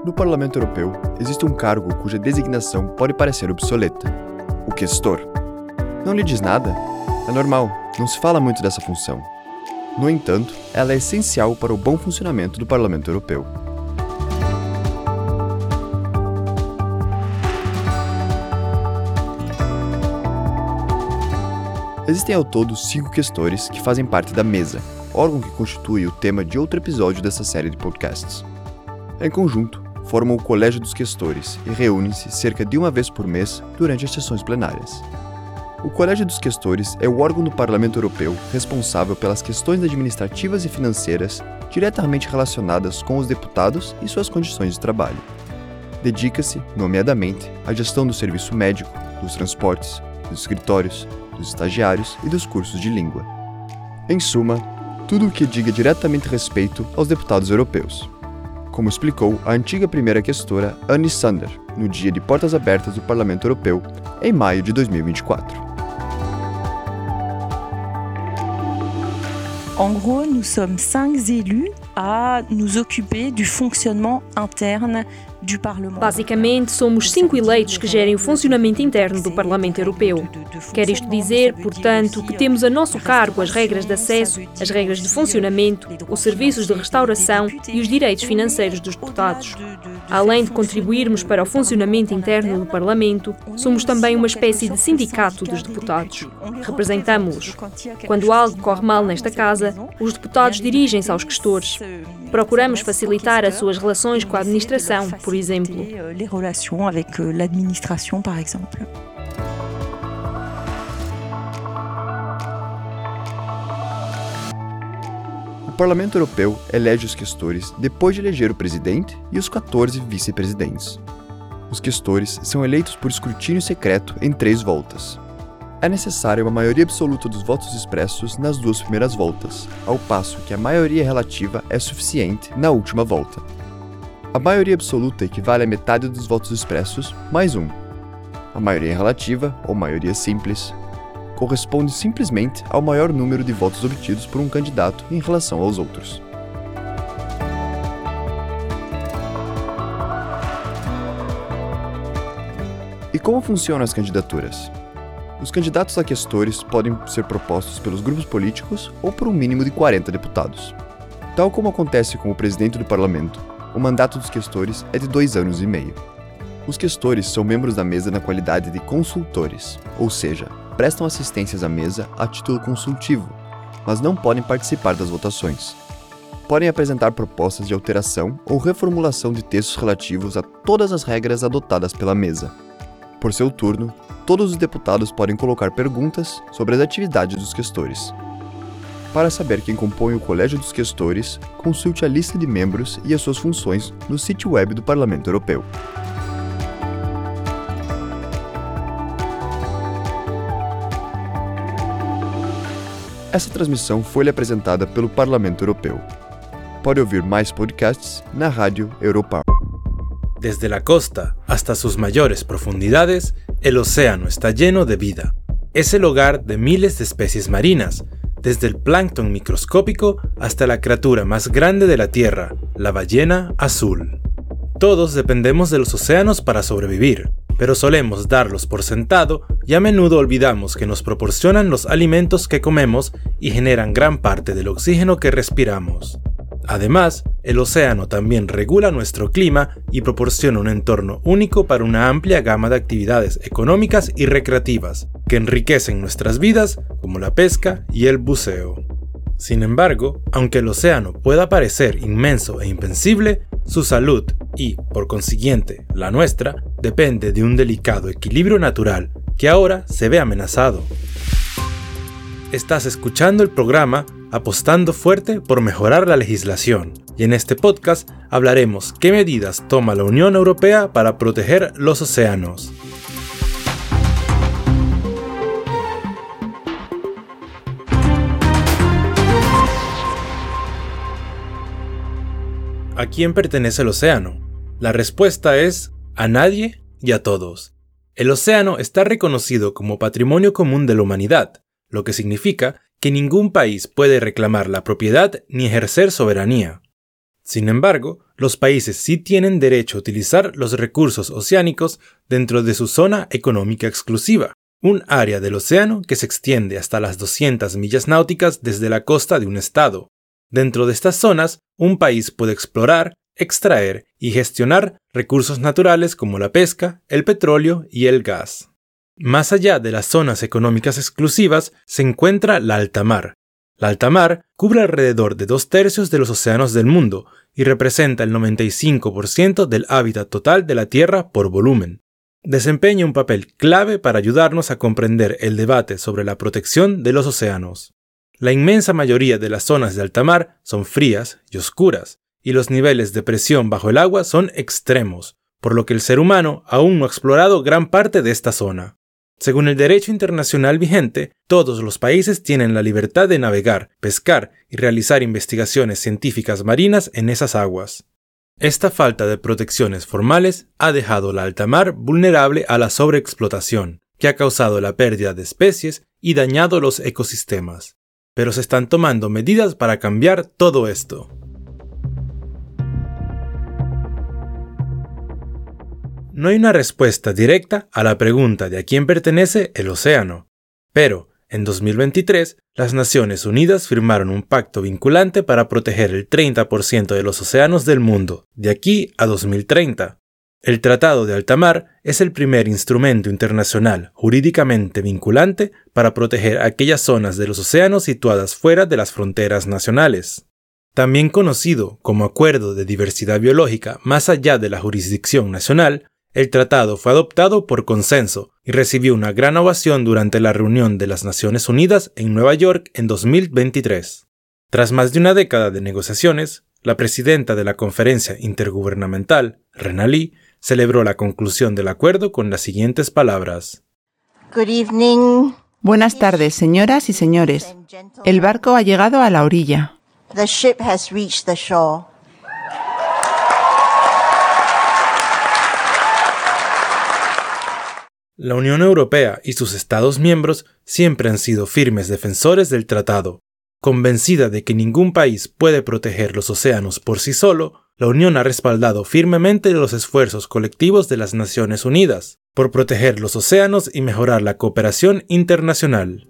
No Parlamento Europeu, existe um cargo cuja designação pode parecer obsoleta: o questor. Não lhe diz nada? É normal, não se fala muito dessa função. No entanto, ela é essencial para o bom funcionamento do Parlamento Europeu. Existem ao todo 5 questores que fazem parte da mesa, órgão que constitui o tema de outro episódio dessa série de podcasts. Em conjunto, formam o Colégio dos Questores e reúnem-se cerca de uma vez por mês durante as sessões plenárias. O Colégio dos Questores é o órgão do Parlamento Europeu responsável pelas questões administrativas e financeiras diretamente relacionadas com os deputados e suas condições de trabalho. Dedica-se, nomeadamente, à gestão do serviço médico, dos transportes, dos escritórios, dos estagiários e dos cursos de língua. Em suma, tudo o que diga diretamente respeito aos deputados europeus. Como explicou a antiga primeira questora Anne Sander, no dia de portas abertas do Parlamento Europeu, em maio de 2024. En gros, nous sommes 5 élus à nous occuper du fonctionnement interne du Parlement. Basicamente, somos 5 eleitos que gerem o funcionamento interno do Parlamento Europeu. Quer isto dizer, portanto, que temos a nosso cargo as regras de acesso, as regras de funcionamento, os serviços de restauração e os direitos financeiros dos deputados. Além de contribuirmos para o funcionamento interno do Parlamento, somos também uma espécie de sindicato dos deputados. Representamos-os. Quando algo corre mal nesta casa, os deputados dirigem-se aos questores. Procuramos facilitar as suas relações com a administração, por exemplo. Les relations avec l'administration, par exemple. O Parlamento Europeu elege os questores depois de eleger o presidente e os 14 vice-presidentes. Os questores são eleitos por escrutínio secreto em 3 voltas. É necessária uma maioria absoluta dos votos expressos nas 2 primeiras voltas, ao passo que a maioria relativa é suficiente na última volta. A maioria absoluta equivale à metade dos votos expressos mais 1. A maioria relativa, ou maioria simples, corresponde simplesmente ao maior número de votos obtidos por um candidato em relação aos outros. E como funcionam as candidaturas? Os candidatos a questores podem ser propostos pelos grupos políticos ou por um mínimo de 40 deputados. Tal como acontece com o presidente do parlamento, o mandato dos questores é de 2 anos e meio. Os questores são membros da mesa na qualidade de consultores, ou seja, prestam assistências à mesa a título consultivo, mas não podem participar das votações. Podem apresentar propostas de alteração ou reformulação de textos relativos a todas as regras adotadas pela mesa. Por seu turno, todos os deputados podem colocar perguntas sobre as atividades dos questores. Para saber quem compõe o Colégio dos Questores, consulte a lista de membros e as suas funções no sítio web do Parlamento Europeu. Essa transmissão foi-lhe apresentada pelo Parlamento Europeu. Pode ouvir mais podcasts na Rádio Europower. Desde la costa hasta sus mayores profundidades, el océano está lleno de vida. Es el hogar de miles de especies marinas, desde el plancton microscópico hasta la criatura más grande de la Tierra, la ballena azul. Todos dependemos de los océanos para sobrevivir, pero solemos darlos por sentado y a menudo olvidamos que nos proporcionan los alimentos que comemos y generan gran parte del oxígeno que respiramos. Además, el océano también regula nuestro clima y proporciona un entorno único para una amplia gama de actividades económicas y recreativas que enriquecen nuestras vidas, como la pesca y el buceo. Sin embargo, aunque el océano pueda parecer inmenso e invencible, su salud y, por consiguiente, la nuestra, depende de un delicado equilibrio natural que ahora se ve amenazado. Estás escuchando el programa Apostando Fuerte por Mejorar la Legislación, y en este podcast hablaremos qué medidas toma la Unión Europea para proteger los océanos. ¿A quién pertenece el océano? La respuesta es a nadie y a todos. El océano está reconocido como patrimonio común de la humanidad, lo que significa que ningún país puede reclamar la propiedad ni ejercer soberanía. Sin embargo, los países sí tienen derecho a utilizar los recursos oceánicos dentro de su zona económica exclusiva, un área del océano que se extiende hasta las 200 millas náuticas desde la costa de un estado. Dentro de estas zonas, un país puede explorar, extraer y gestionar recursos naturales como la pesca, el petróleo y el gas. Más allá de las zonas económicas exclusivas se encuentra la alta mar. La alta mar cubre alrededor de 2/3 de los océanos del mundo y representa el 95% del hábitat total de la Tierra por volumen. Desempeña un papel clave para ayudarnos a comprender el debate sobre la protección de los océanos. La inmensa mayoría de las zonas de alta mar son frías y oscuras, y los niveles de presión bajo el agua son extremos, por lo que el ser humano aún no ha explorado gran parte de esta zona. Según el derecho internacional vigente, todos los países tienen la libertad de navegar, pescar y realizar investigaciones científicas marinas en esas aguas. Esta falta de protecciones formales ha dejado la alta mar vulnerable a la sobreexplotación, que ha causado la pérdida de especies y dañado los ecosistemas. Pero se están tomando medidas para cambiar todo esto. No hay una respuesta directa a la pregunta de a quién pertenece el océano, pero en 2023 las Naciones Unidas firmaron un pacto vinculante para proteger el 30% de los océanos del mundo, de aquí a 2030. El Tratado de Alta Mar es el primer instrumento internacional jurídicamente vinculante para proteger aquellas zonas de los océanos situadas fuera de las fronteras nacionales. También conocido como Acuerdo de Diversidad Biológica más allá de la jurisdicción nacional, el tratado fue adoptado por consenso y recibió una gran ovación durante la reunión de las Naciones Unidas en Nueva York en 2023. Tras más de una década de negociaciones, la presidenta de la Conferencia Intergubernamental, Rena Lee, celebró la conclusión del acuerdo con las siguientes palabras. Good evening. Buenas tardes, señoras y señores. El barco ha llegado a la orilla. The ship has reached the shore. La Unión Europea y sus Estados miembros siempre han sido firmes defensores del tratado. Convencida de que ningún país puede proteger los océanos por sí solo, la Unión ha respaldado firmemente los esfuerzos colectivos de las Naciones Unidas por proteger los océanos y mejorar la cooperación internacional.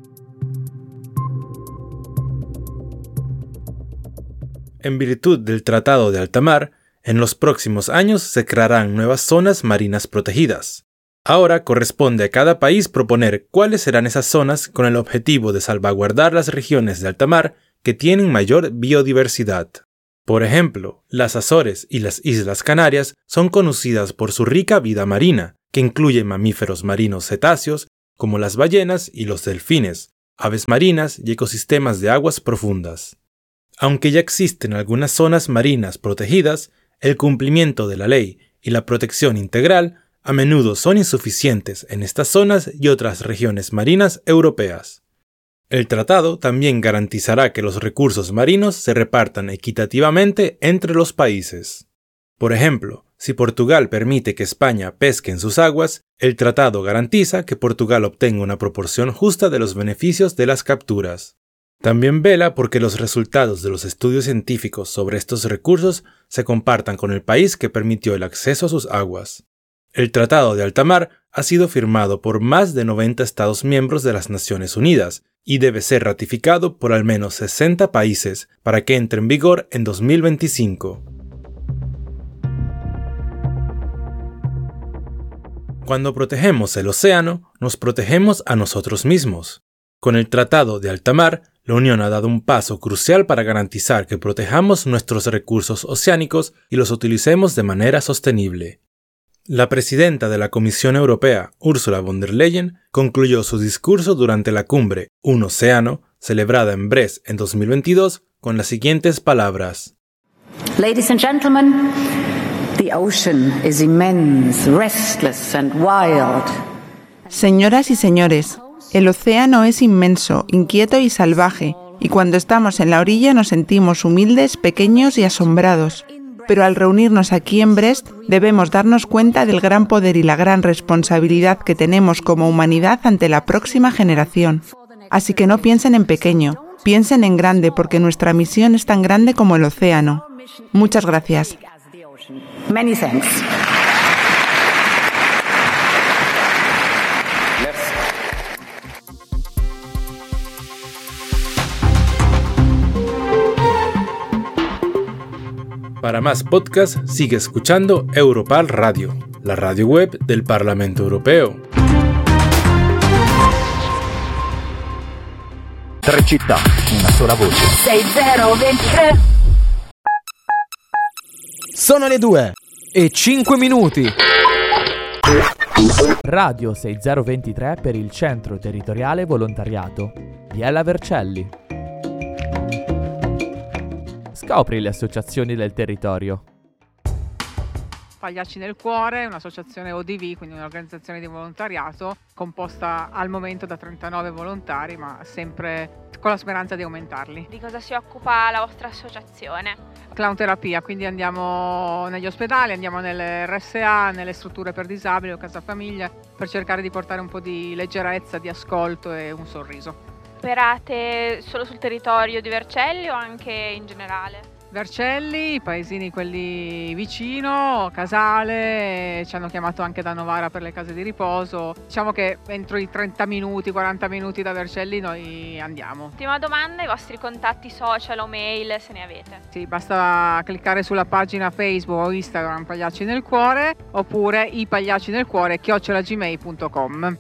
En virtud del Tratado de Alta Mar, en los próximos años se crearán nuevas zonas marinas protegidas. Ahora corresponde a cada país proponer cuáles serán esas zonas con el objetivo de salvaguardar las regiones de alta mar que tienen mayor biodiversidad. Por ejemplo, las Azores y las Islas Canarias son conocidas por su rica vida marina, que incluye mamíferos marinos cetáceos, como las ballenas y los delfines, aves marinas y ecosistemas de aguas profundas. Aunque ya existen algunas zonas marinas protegidas, el cumplimiento de la ley y la protección integral a menudo son insuficientes en estas zonas y otras regiones marinas europeas. El tratado también garantizará que los recursos marinos se repartan equitativamente entre los países. Por ejemplo, si Portugal permite que España pesque en sus aguas, el tratado garantiza que Portugal obtenga una proporción justa de los beneficios de las capturas. También vela porque los resultados de los estudios científicos sobre estos recursos se compartan con el país que permitió el acceso a sus aguas. El Tratado de Alta Mar ha sido firmado por más de 90 Estados miembros de las Naciones Unidas y debe ser ratificado por al menos 60 países para que entre en vigor en 2025. Cuando protegemos el océano, nos protegemos a nosotros mismos. Con el Tratado de Alta Mar, la Unión ha dado un paso crucial para garantizar que protejamos nuestros recursos oceánicos y los utilicemos de manera sostenible. La presidenta de la Comisión Europea, Ursula von der Leyen, concluyó su discurso durante la cumbre Un Océano, celebrada en Brest en 2022, con las siguientes palabras. Ladies and gentlemen, the ocean is immense, restless and wild. Señoras y señores, el océano es inmenso, inquieto y salvaje, y cuando estamos en la orilla nos sentimos humildes, pequeños y asombrados. Pero al reunirnos aquí en Brest debemos darnos cuenta del gran poder y la gran responsabilidad que tenemos como humanidad ante la próxima generación. Así que no piensen en pequeño, piensen en grande porque nuestra misión es tan grande como el océano. Muchas gracias. Many thanks. Para más podcasts, sigue escuchando Europal Radio, la radio web del Parlamento Europeo. 3 città, una sola voce. 6023. Sono le 2:05. Radio 6023 per il Centro Territoriale Volontariato. Biella Vercelli. Scopri le associazioni del territorio. Pagliacci nel Cuore, un'associazione ODV, quindi un'organizzazione di volontariato composta al momento da 39 volontari, ma sempre con la speranza di aumentarli. Di cosa si occupa la vostra associazione? Clownterapia, quindi andiamo negli ospedali, andiamo nelle RSA, nelle strutture per disabili o casa famiglia per cercare di portare un po' di leggerezza, di ascolto e un sorriso. Operate solo sul territorio di Vercelli o anche in generale? Vercelli, i paesini quelli vicino, Casale, ci hanno chiamato anche da Novara per le case di riposo. Diciamo che entro i 30 minuti, 40 minuti da Vercelli noi andiamo. Ultima domanda, i vostri contatti social o mail se ne avete? Sì, basta cliccare sulla pagina Facebook o Instagram Pagliacci nel Cuore oppure ipagliaccinelcuore@gmail.com.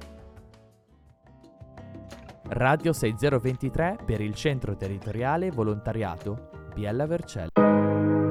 Radio 6023 per il Centro Territoriale Volontariato Biella Vercelli.